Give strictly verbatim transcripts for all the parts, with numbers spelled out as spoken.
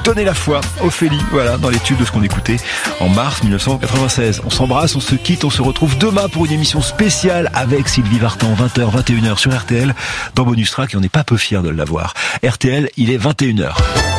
donner la foi. Ophélie, voilà, dans les tubes de ce qu'on écoutait en mars mille neuf cent quatre-vingt-seize. On s'embrasse, on se quitte, on se retrouve demain pour une émission spéciale avec Sylvie Vartan, vingt heures, vingt et une heures sur R T L, dans Bonus Track, et on n'est pas peu fiers de l'avoir. R T L, il est vingt et une heures.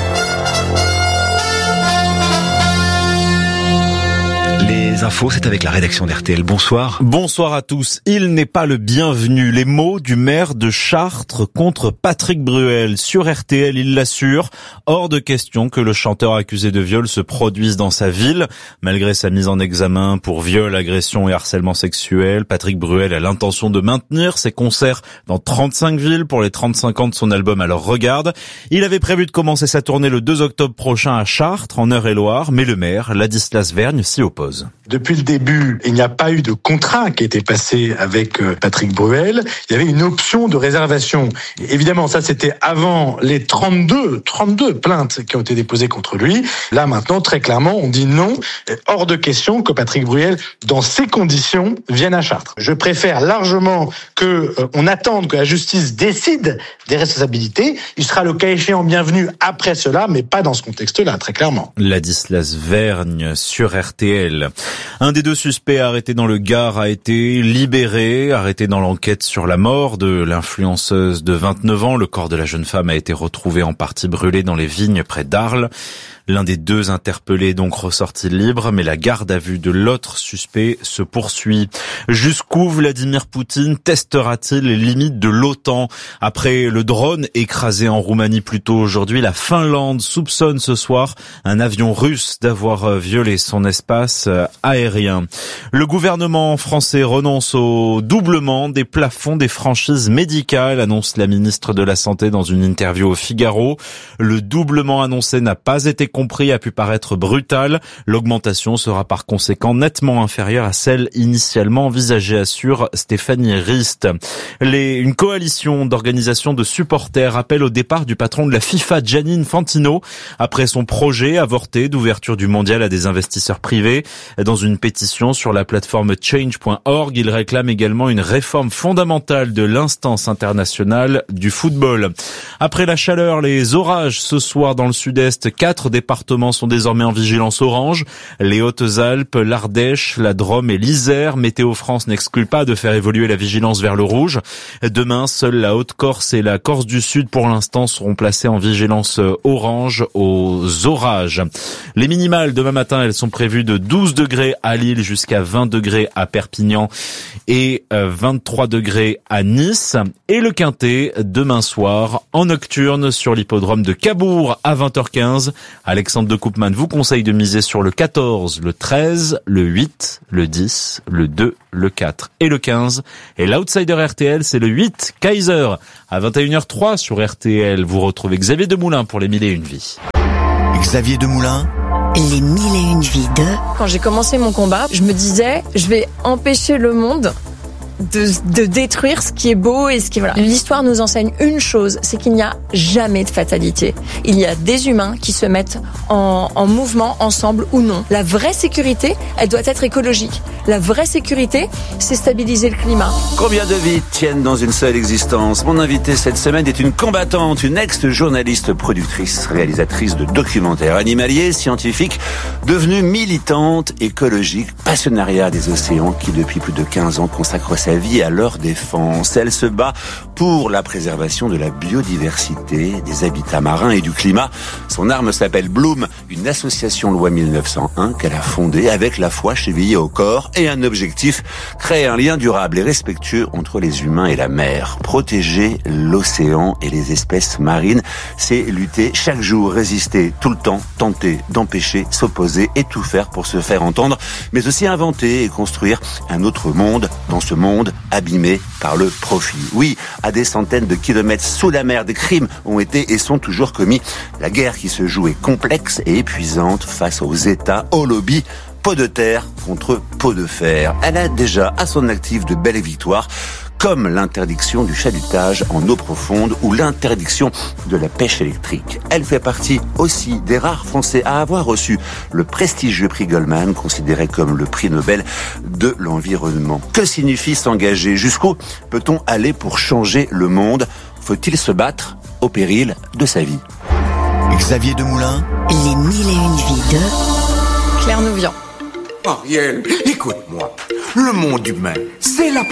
Les infos, c'est avec la rédaction d'R T L. Bonsoir. Bonsoir à tous. Il n'est pas le bienvenu. Les mots du maire de Chartres contre Patrick Bruel. Sur R T L, il l'assure. Hors de question que le chanteur accusé de viol se produise dans sa ville. Malgré sa mise en examen pour viol, agression et harcèlement sexuel, Patrick Bruel a l'intention de maintenir ses concerts dans trente-cinq villes pour les trente-cinq ans de son album Alors Regarde. Il avait prévu de commencer sa tournée le deux octobre prochain à Chartres, en Eure-et-Loire, mais le maire, Ladislas Vergne, s'y oppose. Depuis le début, il n'y a pas eu de contrat qui a été passé avec Patrick Bruel. Il y avait une option de réservation. Évidemment, ça c'était avant les trente-deux, trente-deux plaintes qui ont été déposées contre lui. Là maintenant, très clairement, on dit non. Hors de question que Patrick Bruel, dans ces conditions, vienne à Chartres. Je préfère largement que euh, on attende que la justice décide des responsabilités. Il sera le cas échéant bienvenu après cela, mais pas dans ce contexte-là, très clairement. Ladislas Vergne sur R T L. Un des deux suspects arrêtés dans le Gard a été libéré, arrêté dans l'enquête sur la mort de l'influenceuse de vingt-neuf ans. Le corps de la jeune femme a été retrouvé en partie brûlé dans les vignes près d'Arles. L'un des deux interpellés est donc ressorti libre, mais la garde à vue de l'autre suspect se poursuit. Jusqu'où Vladimir Poutine testera-t-il les limites de l'OTAN? Après le drone écrasé en Roumanie plus tôt aujourd'hui, la Finlande soupçonne ce soir un avion russe d'avoir violé son espace aérien. Le gouvernement français renonce au doublement des plafonds des franchises médicales, annonce la ministre de la Santé dans une interview au Figaro. Le doublement annoncé n'a pas été compris, a pu paraître brutal. L'augmentation sera par conséquent nettement inférieure à celle initialement envisagée, assure Stéphanie Rist. Les, une coalition d'organisations de supporters appelle au départ du patron de la FIFA, Gianni Infantino, après son projet avorté d'ouverture du mondial à des investisseurs privés. Dans une pétition sur la plateforme change point org, il réclame également une réforme fondamentale de l'instance internationale du football. Après la chaleur, les orages ce soir dans le sud-est, quatre des départements sont désormais en vigilance orange. Les Hautes-Alpes, l'Ardèche, la Drôme et l'Isère. Météo France n'exclut pas de faire évoluer la vigilance vers le rouge. Demain, seule la Haute-Corse et la Corse du Sud, pour l'instant, seront placées en vigilance orange aux orages. Les minimales, demain matin, elles sont prévues de douze degrés à Lille jusqu'à vingt degrés à Perpignan et vingt-trois degrés à Nice. Et le Quintet, demain soir, en nocturne sur l'hippodrome de Cabourg à vingt heures quinze. Alexandre de Koopman vous conseille de miser sur le quatorze, le treize, le huit, le dix, le deux, le quatre et le quinze. Et l'outsider R T L, c'est le huit, Kaiser, à vingt et une heures trois sur R T L. Vous retrouvez Xavier Demoulin pour les mille et une vies. Xavier Demoulin. Les mille et une vies de... Quand j'ai commencé mon combat, je me disais, je vais empêcher le monde de, de détruire ce qui est beau et ce qui... Voilà. L'histoire nous enseigne une chose, c'est qu'il n'y a jamais de fatalité. Il y a des humains qui se mettent en, en mouvement ensemble ou non. La vraie sécurité, elle doit être écologique. La vraie sécurité, c'est stabiliser le climat. Combien de vies tiennent dans une seule existence? Mon invitée cette semaine est une combattante, une ex-journaliste, productrice, réalisatrice de documentaires animaliers, scientifiques, devenue militante écologique, passionnariat des océans qui depuis plus de quinze ans consacre sa vie à leur défense. Elle se bat pour la préservation de la biodiversité, des habitats marins et du climat. Son arme s'appelle Bloom, une association loi mille neuf cent un qu'elle a fondée avec la foi chevillée au corps et un objectif, créer un lien durable et respectueux entre les humains et la mer. Protéger l'océan et les espèces marines, c'est lutter chaque jour, résister tout le temps, tenter d'empêcher, s'opposer et tout faire pour se faire entendre, mais aussi inventer et construire un autre monde dans ce monde abîmé par le profit. Oui, à des centaines de kilomètres sous la mer, des crimes ont été et sont toujours commis. La guerre qui se joue est complexe et épuisante face aux États, aux lobbies. Pot de terre contre pot de fer. Elle a déjà à son actif de belles victoires, comme l'interdiction du chalutage en eau profonde ou l'interdiction de la pêche électrique. Elle fait partie aussi des rares Français à avoir reçu le prestigieux prix Goldman, considéré comme le prix Nobel de l'environnement. Que signifie s'engager? Jusqu'où peut-on aller pour changer le monde? Faut-il se battre au péril de sa vie? Xavier Demoulin. Les mille et une vies de Claire Nouvian. Ariel, écoute-moi. Le monde humain, c'est la